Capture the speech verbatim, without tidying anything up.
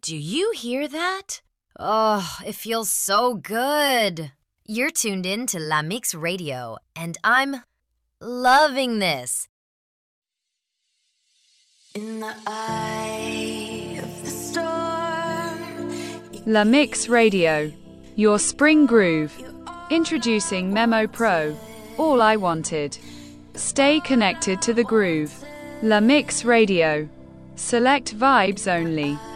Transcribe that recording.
Do you hear that? Oh, it feels so good. You're tuned in to La Mix Radio, and I'm loving this. In the eye of the storm. La Mix Radio, your spring groove. Introducing Memo Pro, all I wanted. Stay connected to the groove. La Mix Radio. Select vibes only.